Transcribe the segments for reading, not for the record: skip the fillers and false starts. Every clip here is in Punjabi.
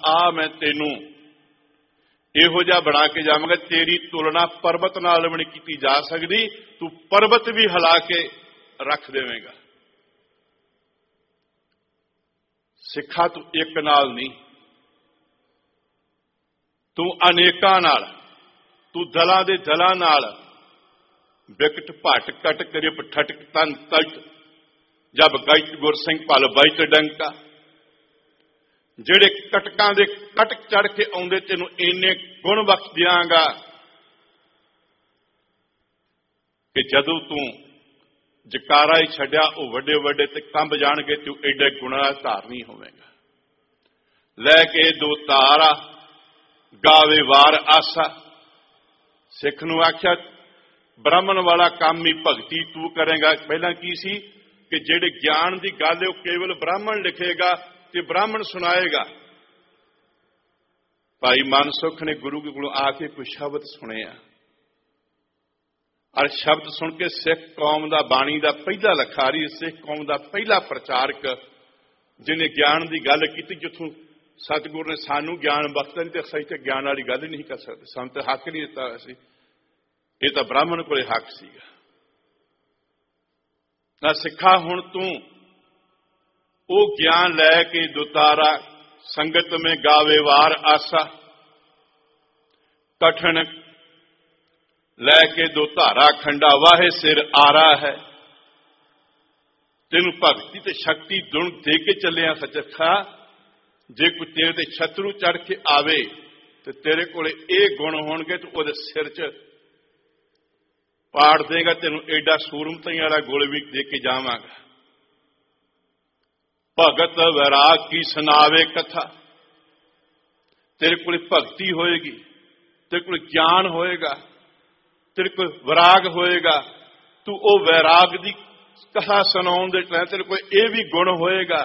आ मैं तेनू ਇਹੋ ਜਿਹਾ ਬਣਾ ਕੇ ਜਾਵਾਂਗਾ, ਤੇਰੀ ਤੁਲਨਾ ਪਰਬਤ ਨਾਲ ਵੀ ਨਹੀਂ ਕੀਤੀ ਜਾ ਸਕਦੀ, ਤੂੰ ਪਰਬਤ ਵੀ ਹਿਲਾ ਕੇ ਰੱਖ ਦੇਵੇਂਗਾ। ਸਿੱਖਾ ਤੂੰ ਇੱਕ ਨਾਲ ਨਹੀਂ, ਤੂੰ ਅਨੇਕਾਂ ਨਾਲ, ਤੂੰ ਦਲਾਂ ਦੇ ਦਲਾਂ ਨਾਲ, ਬਿਕਟ ਭਟ ਕਟ ਕਰਿਪ ਠਟਕ ਤਨ ਤਲਟ ਜਬ ਗਾਇਤ ਗੁਰਸਿੰਘ ਭਲ ਬਾਈਤ ਡੰਕਾ। ਜਿਹੜੇ ਕਟਕਾਂ ਦੇ ਕਟਕ ਚੜ ਕੇ ਆਉਂਦੇ ਤੈਨੂੰ ਇੰਨੇ ਗੁਣ ਬਖਸ਼ ਦਿਆਂਗਾ ਕਿ ਜਦੋਂ ਤੂੰ ਜਕਾਰਾ ਹੀ ਛੱਡਿਆ ਉਹ ਵੱਡੇ ਵੱਡੇ ਤੇ ਕੰਬ ਜਾਣਗੇ, ਤੂੰ ਐਡੇ ਗੁਣਾਂ ਦਾ ਧਾਰਨੀ ਹੋਵੇਗਾ। ਲੈ ਕੇ ਦੋ ਤਾਰਾ ਗਾਵੇ ਵਾਰ ਆਸਾ। ਸਿੱਖ ਨੂੰ ਆਖਿਆ ਬ੍ਰਾਹਮਣ ਵਾਲਾ ਕੰਮ ਹੀ ਭਗਤੀ ਤੂੰ ਕਰੇਗਾ। ਪਹਿਲਾਂ ਕੀ ਸੀ ਕਿ ਜਿਹੜੇ ਗਿਆਨ ਦੀ ਗੱਲ ਹੈ ਉਹ ਕੇਵਲ ਬ੍ਰਾਹਮਣ ਲਿਖੇਗਾ ਤੇ ਬ੍ਰਾਹਮਣ ਸੁਣਾਏਗਾ। ਭਾਈ ਮਨਸੁਖ ਨੇ ਗੁਰੂ ਕੋਲੋਂ ਆ ਕੇ ਕੋਈ ਸ਼ਬਦ ਸੁਣਿਆ, ਔਰ ਸ਼ਬਦ ਸੁਣ ਕੇ ਸਿੱਖ ਕੌਮ ਦਾ, ਬਾਣੀ ਦਾ ਪਹਿਲਾ ਲਖਾਰੀ, ਸਿੱਖ ਕੌਮ ਦਾ ਪਹਿਲਾ ਪ੍ਰਚਾਰਕ, ਜਿਹਨੇ ਗਿਆਨ ਦੀ ਗੱਲ ਕੀਤੀ, ਜਿੱਥੋਂ ਸਤਿਗੁਰੂ ਨੇ ਸਾਨੂੰ ਗਿਆਨ ਬਖਸ਼ਿਆ, ਨਹੀਂ ਤੇ ਅਸੀਂ ਤੇ ਗਿਆਨ ਵਾਲੀ ਗੱਲ ਹੀ ਨਹੀਂ ਕਰ ਸਕਦੇ, ਸਾਨੂੰ ਤੇ ਹੱਕ ਨਹੀਂ ਦਿੱਤਾ ਹੋਇਆ ਸੀ। ਇਹ ਤਾਂ ਬ੍ਰਾਹਮਣ ਕੋਲੇ ਹੱਕ ਸੀਗਾ ਨਾ। ਸਿੱਖਾ ਹੁਣ ਤੂੰ ਉਹ ਗਿਆਨ ਲੈ ਕੇ ਦੁਤਾਰਾ ਸੰਗਤ ਮੇਂ ਗਾਵੇ ਵਾਰ ਆਸਾ। ਕਠਨ ਲੈ ਕੇ ਦੋ ਧਾਰਾ ਖੰਡਾ ਵਾਹੇ ਸਿਰ ਆਰਾ ਹੈ। ਤੈਨੂੰ ਭਗਤੀ ਤੇ ਸ਼ਕਤੀ ਦੁਣ ਦੇ ਕੇ ਚੱਲਿਆ ਸੱਚਾ। ਜੇ ਕੋਈ ਤੇਰੇ ਤੇ ਸ਼ਤਰੂ ਚੜ ਕੇ ਆਵੇ ਤੇ ਤੇਰੇ ਕੋਲੇ ਇਹ ਗੁਣ ਹੋਣਗੇ ਤੇ ਉਹਦੇ ਸਿਰ 'ਚ ਪਾੜ ਦੇਗਾ। ਤੈਨੂੰ ਐਡਾ ਸੂਰਮਤਾਈ ਵਾਲਾ ਗੁਲ ਵੀ ਦੇ ਕੇ ਜਾਵਾਂਗਾ। ਭਗਤ ਵੈਰਾਗ ਕੀ ਸੁਣਾਵੇ ਕਥਾ। ਤੇਰੇ ਕੋਲ ਭਗਤੀ ਹੋਏਗੀ, ਤੇਰੇ ਕੋਲ ਗਿਆਨ ਹੋਏਗਾ, ਤੇਰੇ ਕੋਲ ਵਿਰਾਗ ਹੋਏਗਾ, ਤੂੰ ਉਹ ਵੈਰਾਗ ਦੀ ਕਥਾ ਸੁਣਾਉਣ ਦੇ ਟਾਈਮ ਤੇਰੇ ਕੋਲ ਇਹ ਵੀ ਗੁਣ ਹੋਏਗਾ।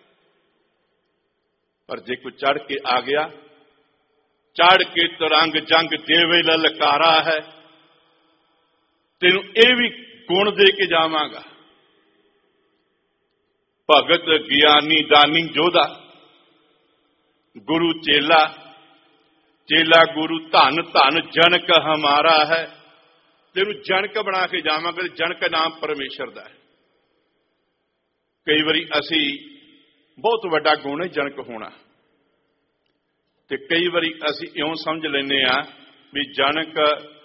ਪਰ ਜੇ ਕੋਈ ਚੜ ਕੇ ਆ ਗਿਆ, ਚੜ ਕੇ ਤਰੰਗ ਜੰਗ ਦੇਵੇ ਲਲਕਾਰਾ ਹੈ, ਤੈਨੂੰ ਇਹ ਵੀ ਗੁਣ ਦੇ ਕੇ ਜਾਵਾਂਗਾ। ਭਗਤ ਗਿਆਨੀ ਦਾਨੀ ਜੋਧਾ, ਗੁਰੂ ਚੇਲਾ, ਚੇਲਾ ਗੁਰੂ ਧਨ ਧਨ ਜਨਕ ਹਮਾਰਾ ਹੈ। ਤੈਨੂੰ ਜਨਕ ਬਣਾ ਕੇ ਜਾਵਾਂਗੇ। ਜਨਕ ਨਾਮ ਪਰਮੇਸ਼ਰ ਦਾ ਹੈ। ਕਈ ਵਾਰੀ ਅਸੀਂ ਬਹੁਤ ਵੱਡਾ ਗੁਣ ਹੈ ਜਨਕ ਹੋਣਾ, ਤੇ ਕਈ ਵਾਰੀ ਅਸੀਂ ਇਉਂ ਸਮਝ ਲੈਂਦੇ ਹਾਂ ਵੀ ਜਨਕ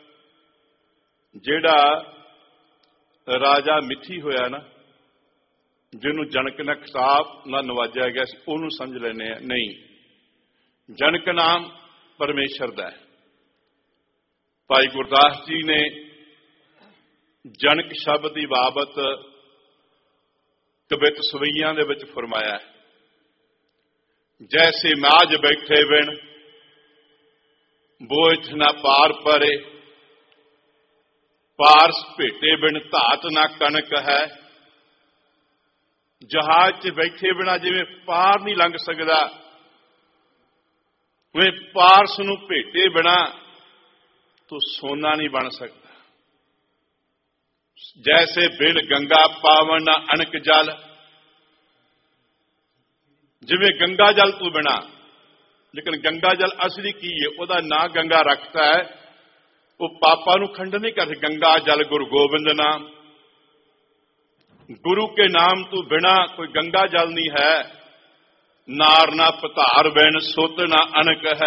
ਜਿਹੜਾ ਰਾਜਾ ਮਿੱਥੀ ਹੋਇਆ ਨਾ, ਜਿਹਨੂੰ ਜਨਕ ਨੇ ਖਿਤਾਬ ਨਾਲ ਨਵਾਜਿਆ ਗਿਆ ਸੀ, ਉਹਨੂੰ ਸਮਝ ਲੈਂਦੇ ਆ। ਨਹੀਂ, ਜਨਕ ਨਾਮ ਪਰਮੇਸ਼ਰ ਦਾ ਹੈ। ਭਾਈ ਗੁਰਦਾਸ ਜੀ ਨੇ ਜਨਕ ਸ਼ਬਦ ਦੀ ਬਾਬਤ ਕਵਿਤ ਸਵਈਆਂ ਦੇ ਵਿੱਚ ਫਰਮਾਇਆ, ਜੈਸੇ ਮਾਝ ਬੈਠੇ ਬਿਨ ਬੋਝ ਨਾ ਪਾਰ ਪਰੇ, ਪਾਰਸ ਭੇਟੇ ਬਿਨ ਧਾਤ ਨਾ ਕਣਕ ਹੈ। ਜਹਾਜ਼ 'ਚ ਬੈਠੇ ਬਿਨਾ ਜਿਵੇਂ ਪਾਰ ਨਹੀਂ ਲੰਘ ਸਕਦਾ, ਉਵੇਂ ਪਾਰਸ ਨੂੰ ਭੇਟੇ ਬਿਨਾ ਤੂੰ ਸੋਨਾ ਨਹੀਂ ਬਣ ਸਕਦਾ। ਜੈਸੇ ਬਿਨ ਗੰਗਾ ਪਾਵਨ ਨਾ ਅਣਕ ਜਲ, ਜਿਵੇਂ ਗੰਗਾ ਜਲ ਤੂੰ ਬਿਨਾ, ਲੇਕਿਨ ਗੰਗਾ ਜਲ ਅਸਲੀ ਕੀ ਹੈ? ਉਹਦਾ ਨਾਂ ਗੰਗਾ ਰੱਖਤਾ ਹੈ, ਉਹ ਪਾਪਾਂ ਨੂੰ ਖੰਡ ਨਹੀਂ ਕਰਦੇ। ਗੰਗਾ ਜਲ ਗੁਰੂ ਗੋਬਿੰਦ ਨਾਮ, गुरु के नाम तू बिना कोई गंगा जल नहीं है। नार ना पधार बिन सुत ना अनक है।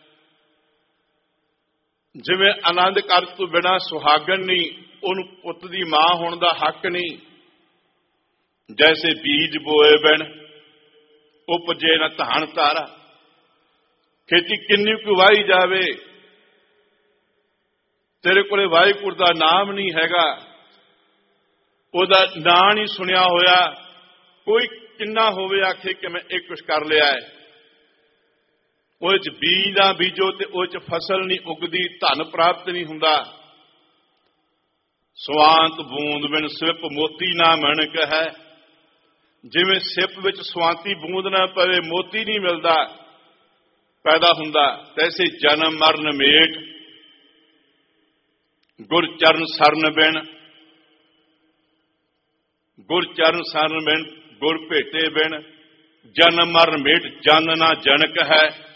जिवें आनंद कर तू बिना सुहागन नहीं, उन पुत दी मां होने का हक नहीं। जैसे बीज बोए बिन उपजे ना धान तारा, खेती किन्नी कोई वाही जावे, तेरे कोले वाहिगुरू दा नाम नहीं हैगा, ਉਹਦਾ ਨਾਂ ਨਹੀਂ ਸੁਣਿਆ ਹੋਇਆ। ਕੋਈ ਕਿੰਨਾ ਹੋਵੇ ਆਖੇ ਕਿ ਮੈਂ ਇਹ ਕੁਛ ਕਰ ਲਿਆ ਹੈ। ਉਹਦੇ 'ਚ ਬੀਜ ਨਾ ਬੀਜੋ ਤੇ ਉਹਦੇ 'ਚ ਫਸਲ ਨਹੀਂ ਉਗਦੀ, ਧਨ ਪ੍ਰਾਪਤ ਨਹੀਂ ਹੁੰਦਾ। ਸਵਾਂਤ ਬੂੰਦ ਬਿਨ ਸਿਪ ਮੋਤੀ ਨਾ ਮਣਕ ਹੈ। ਜਿਵੇਂ ਸਿਪ ਵਿੱਚ ਸਵਾਂਤੀ ਬੂੰਦ ਨਾ ਪਵੇ, ਮੋਤੀ ਨਹੀਂ ਮਿਲਦਾ ਪੈਦਾ ਹੁੰਦਾ, ਤੈਸੇ ਜਨਮ ਮਰਨ ਮੇਟ ਗੁਰ ਚਰਨ ਸਰਨ ਬਿਨ, ਗੁਰ ਚਰਨ ਸਰਨ ਬਿਨ ਗੁਰ ਭੇਟੇ ਬਿਨ, ਜਨਮ ਮਰਨ ਮੇਟ ਜਨ ਨਾ ਜਨਕ ਹੈ।